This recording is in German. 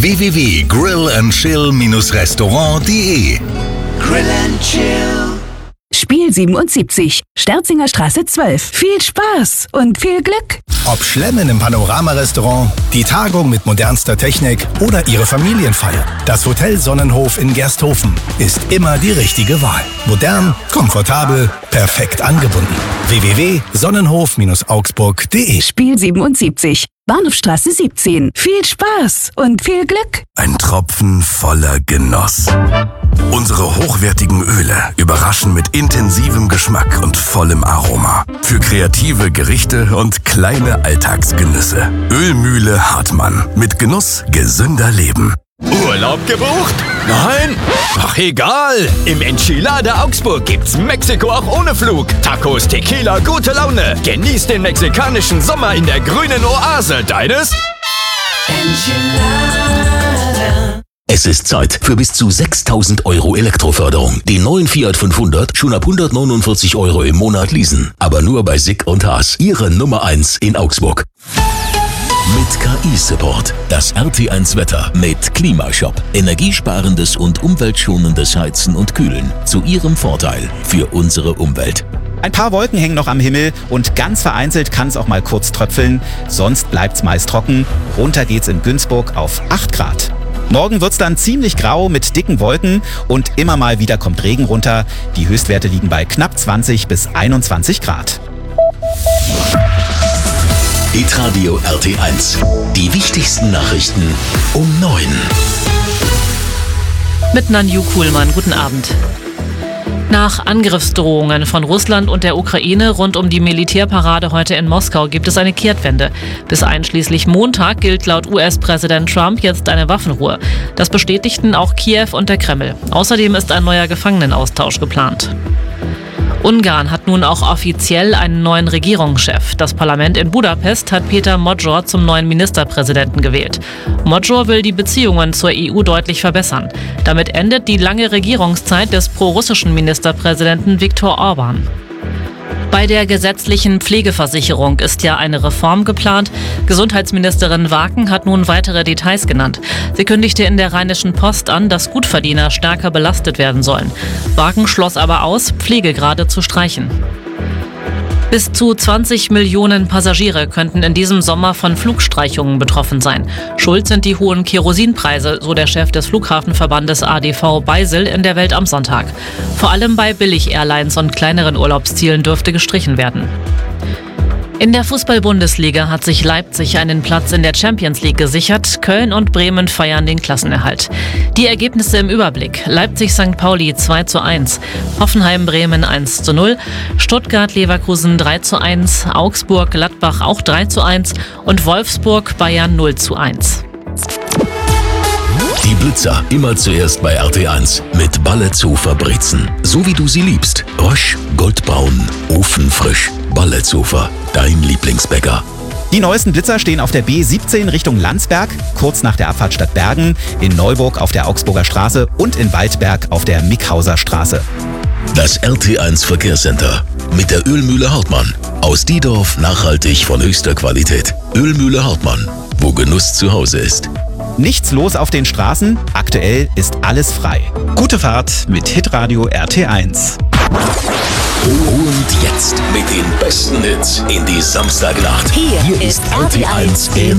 www.grillandchill-restaurant.de. Grill and Chill. Spiel 77, Sterzinger Straße 12. Viel Spaß und viel Glück. Ob Schlemmen im Panorama-Restaurant, die Tagung mit modernster Technik oder Ihre Familienfeier, das Hotel Sonnenhof in Gersthofen ist immer die richtige Wahl. Modern, komfortabel, perfekt angebunden. www.sonnenhof-augsburg.de. Spiel 77, Bahnhofstraße 17. Viel Spaß und viel Glück. Ein Tropfen voller Genuss. Unsere hochwertigen Öle überraschen mit intensivem Geschmack und vollem Aroma. Für kreative Gerichte und kleine Alltagsgenüsse. Ölmühle Hartmann. Mit Genuss gesünder Leben. Urlaub gebucht? Nein? Ach egal. Im Enchilada Augsburg gibt's Mexiko auch ohne Flug. Tacos, Tequila, gute Laune. Genieß den mexikanischen Sommer in der grünen Oase. Deines? Enchilada. Es ist Zeit für bis zu 6.000 € Elektroförderung. Den neuen Fiat 500 schon ab 149 € im Monat leasen. Aber nur bei Sick und Haas. Ihre Nummer 1 in Augsburg. Mit KI-Support. Das RT1 Wetter mit Klimashop. Energiesparendes und umweltschonendes Heizen und Kühlen. Zu Ihrem Vorteil für unsere Umwelt. Ein paar Wolken hängen noch am Himmel und ganz vereinzelt kann es auch mal kurz tröpfeln. Sonst bleibt's meist trocken. Runter geht's in Günzburg auf 8 Grad. Morgen wird's dann ziemlich grau mit dicken Wolken und immer mal wieder kommt Regen runter. Die Höchstwerte liegen bei knapp 20 bis 21 Grad. Hitradio RT1. Die wichtigsten Nachrichten um 9. Mit Nanju Kuhlmann, guten Abend. Nach Angriffsdrohungen von Russland und der Ukraine rund um die Militärparade heute in Moskau gibt es eine Kehrtwende. Bis einschließlich Montag gilt laut US-Präsident Trump jetzt eine Waffenruhe. Das bestätigten auch Kiew und der Kreml. Außerdem ist ein neuer Gefangenenaustausch geplant. Ungarn hat nun auch offiziell einen neuen Regierungschef. Das Parlament in Budapest hat Péter Magyar zum neuen Ministerpräsidenten gewählt. Magyar will die Beziehungen zur EU deutlich verbessern. Damit endet die lange Regierungszeit des prorussischen Ministerpräsidenten Viktor Orbán. Bei der gesetzlichen Pflegeversicherung ist ja eine Reform geplant. Gesundheitsministerin Waken hat nun weitere Details genannt. Sie kündigte in der Rheinischen Post an, dass Gutverdiener stärker belastet werden sollen. Waken schloss aber aus, Pflegegrade zu streichen. Bis zu 20 Millionen Passagiere könnten in diesem Sommer von Flugstreichungen betroffen sein. Schuld sind die hohen Kerosinpreise, so der Chef des Flughafenverbandes ADV Beisel in der Welt am Sonntag. Vor allem bei Billig-Airlines und kleineren Urlaubszielen dürfte gestrichen werden. In der Fußball-Bundesliga hat sich Leipzig einen Platz in der Champions League gesichert. Köln und Bremen feiern den Klassenerhalt. Die Ergebnisse im Überblick: Leipzig-St. Pauli 2:1, Hoffenheim-Bremen 1:0, Stuttgart-Leverkusen 3:1, Augsburg-Gladbach auch 3:1 und Wolfsburg-Bayern 0:1. Die Blitzer immer zuerst bei RT1 mit Balle zu Fabrizen. So wie du sie liebst. Roche, goldbraun, ofenfrisch. Balletzufer, dein Lieblingsbäcker. Die neuesten Blitzer stehen auf der B17 Richtung Landsberg, kurz nach der Abfahrtstadt Bergen, in Neuburg auf der Augsburger Straße und in Waldberg auf der Mickhauser Straße. Das RT1 Verkehrscenter mit der Ölmühle Hartmann. Aus Diedorf nachhaltig von höchster Qualität. Ölmühle Hartmann, wo Genuss zu Hause ist. Nichts los auf den Straßen, aktuell ist alles frei. Gute Fahrt mit Hitradio RT1. Und jetzt mit den besten Hits in die Samstagnacht. Hier ist RT1 im